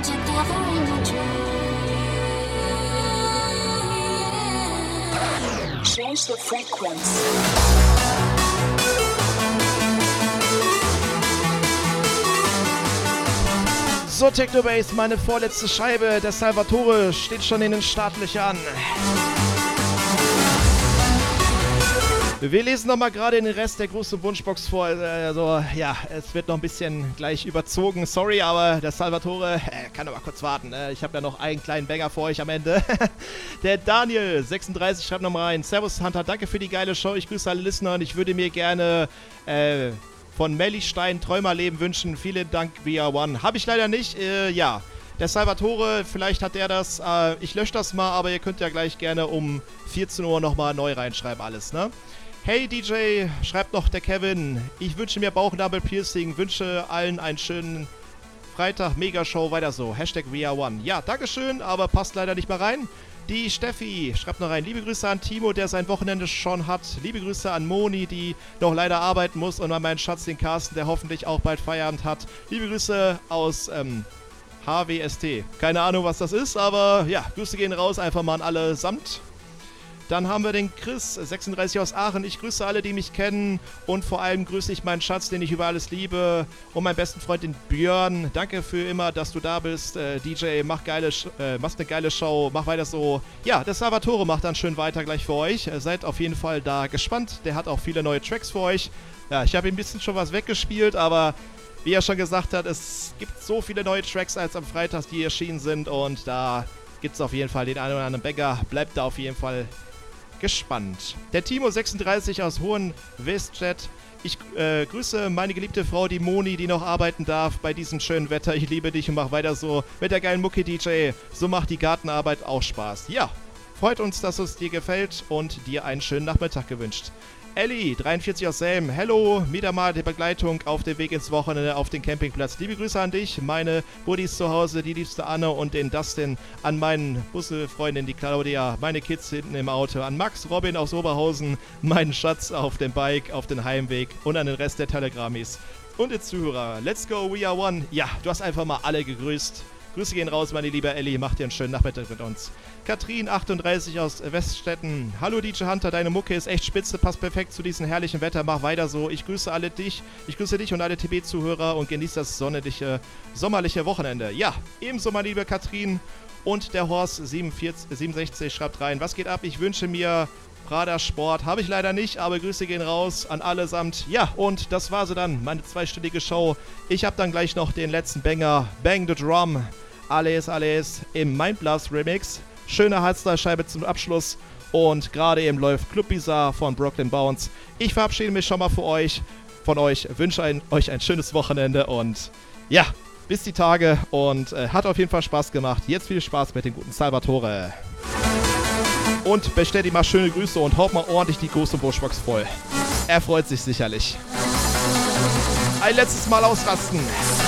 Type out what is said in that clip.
Change the frequency. So, Technobase, meine vorletzte Scheibe. Der Salvatore steht schon in den Startlöchern. Wir lesen nochmal gerade den Rest der großen Wunschbox vor. Also, ja, es wird noch ein bisschen gleich überzogen. Sorry, aber der Salvatore kann aber kurz warten. Ich habe ja noch einen kleinen Banger für euch am Ende. Der Daniel, 36, schreibt nochmal rein. Servus, Hunter, danke für die geile Show. Ich grüße alle Listener und ich würde mir gerne von Mellistein Träumerleben wünschen. Vielen Dank, via One. Habe ich leider nicht. Ja, der Salvatore, vielleicht hat er das. Ich lösche das mal, aber ihr könnt ja gleich gerne um 14 Uhr nochmal neu reinschreiben alles, ne? Hey DJ, schreibt noch der Kevin. Ich wünsche mir Bauchnabel-Piercing. Wünsche allen einen schönen Freitag. Mega-Show. Weiter so. Hashtag #WeAreOne. Ja, dankeschön, aber passt leider nicht mehr rein. Die Steffi schreibt noch rein. Liebe Grüße an Timo, der sein Wochenende schon hat. Liebe Grüße an Moni, die noch leider arbeiten muss. Und an meinen Schatz, den Carsten, der hoffentlich auch bald Feierabend hat. Liebe Grüße aus HWST. Keine Ahnung, was das ist, aber ja, Grüße gehen raus einfach mal an alle samt. Dann haben wir den Chris, 36 aus Aachen. Ich grüße alle, die mich kennen. Und vor allem grüße ich meinen Schatz, den ich über alles liebe. Und meinen besten Freund, den Björn. Danke für immer, dass du da bist. DJ, machst eine geile Show. Mach weiter so. Ja, der Salvatore macht dann schön weiter gleich für euch. Seid auf jeden Fall da gespannt. Der hat auch viele neue Tracks für euch. Ja, ich habe ein bisschen schon was weggespielt, aber wie er schon gesagt hat, es gibt so viele neue Tracks als am Freitag, die erschienen sind. Und da gibt es auf jeden Fall den einen oder anderen Banger. Bleibt da auf jeden Fall gespannt. Der Timo 36 aus Hohenweststadt. Ich grüße meine geliebte Frau, die Moni, die noch arbeiten darf bei diesem schönen Wetter. Ich liebe dich und mach weiter so mit der geilen Mucke, DJ. So macht die Gartenarbeit auch Spaß. Ja, freut uns, dass es dir gefällt und dir einen schönen Nachmittag gewünscht. Ellie, 43 aus Selm. Hello, wieder mal die Begleitung auf dem Weg ins Wochenende auf den Campingplatz. Liebe Grüße an dich, meine Buddies zu Hause, die liebste Anne und den Dustin, an meinen Busse-Freundin, die Claudia, meine Kids hinten im Auto, an Max, Robin aus Oberhausen, meinen Schatz auf dem Bike, auf den Heimweg und an den Rest der Telegrammis. Und die Zuhörer, let's go, we are one. Ja, du hast einfach mal alle gegrüßt. Grüße gehen raus, meine liebe Ellie. Macht dir einen schönen Nachmittag mit uns. Katrin, 38 aus Weststetten. Hallo DJ Hunter, deine Mucke ist echt spitze, passt perfekt zu diesem herrlichen Wetter. Mach weiter so. Ich grüße dich und alle TB-Zuhörer und genieße das sommerliche Wochenende. Ja, ebenso, meine liebe Katrin. Und der Horst 67 schreibt rein. Was geht ab? Ich wünsche mir Prada Sport. Habe ich leider nicht, aber Grüße gehen raus an allesamt. Ja, und das war sie dann, meine zweistündige Show. Ich habe dann gleich noch den letzten Banger, Bang the Drum. Alles im Mindblast Remix. Schöne Hardstyle-Scheibe zum Abschluss. Und gerade eben läuft Club Bizarre von Brooklyn Bounce. Ich verabschiede mich schon mal von euch. Wünsche euch ein schönes Wochenende und ja, bis die Tage. Und hat auf jeden Fall Spaß gemacht. Jetzt viel Spaß mit dem guten Salvatore. Und bestellt ihm mal schöne Grüße und haut mal ordentlich die große Buschbox voll. Er freut sich sicherlich. Ein letztes Mal ausrasten.